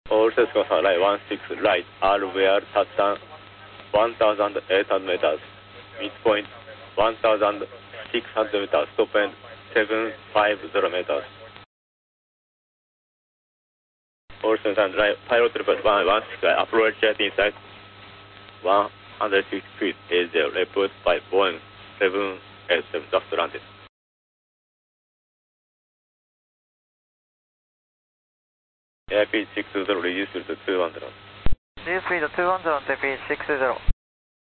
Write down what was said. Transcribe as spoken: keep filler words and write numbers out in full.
All sets confirmed, line one six, right, R V R, touchdown one thousand eight hundred meters, midpoint one thousand six hundred meters, stop end seven five zero meters. All sets and right, pilot report one one six, right, approach jet inside one hundred six feet, A zero, report by Boeing seven eight seven, just landed. A P six zero reduced to two hundred. Reduce speed two hundred, A P six zero.